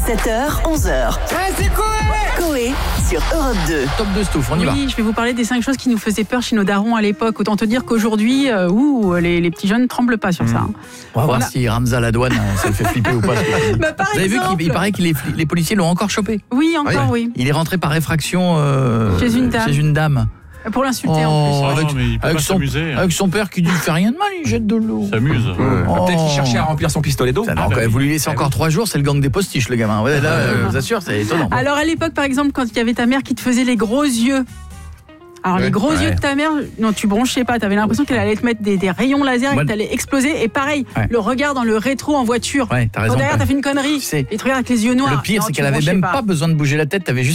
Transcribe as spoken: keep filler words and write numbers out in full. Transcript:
sept heures, onze heures. Ouais, c'est Coé Coé sur Europe deux. Top de Stouff, on y oui, va. Oui, je vais vous parler des cinq choses qui nous faisaient peur chez nos darons à l'époque. Autant te dire qu'aujourd'hui, euh, ouh, les, les petits jeunes ne tremblent pas sur mmh. ça. Hein. On va voir Voilà. si Ramza la douane, ça le fait flipper ou pas. Bah, par Vous avez exemple, vu qu'il il paraît que les, les policiers l'ont encore chopé. Oui, encore, oui. Il est rentré par effraction euh, Chez une dame. Chez une dame. Pour l'insulter Oh, en plus. avec, non, mais il peut avec pas son, s'amuser. avec son père qui dit fait rien de mal, il jette de l'eau. Il s'amuse. Ouais. Oh. Peut-être qu'il cherchait à remplir son pistolet d'eau. Ça, non, Ah, quand bah même, oui. vous lui laissez encore trois jours, c'est le gang des postiches, le gamin. Ouais, là, euh, je vous assure, c'est étonnant. Alors à l'époque, par exemple, quand il y avait ta mère qui te faisait les gros yeux. Alors Ouais. les gros Ouais. yeux de ta mère, non, tu bronchais pas, tu avais l'impression qu'elle allait te mettre des, des rayons laser et Ouais. que t'allais exploser. Et pareil, Ouais. le regard dans le rétro en voiture. Ouais, t'as raison. Quand derrière, t'as fait une connerie. Tu sais, Et tu regardes avec les yeux noirs. le pire, Non, c'est tu qu'elle avait bronchais même pas. pas besoin de bouger la tête, t'avais juste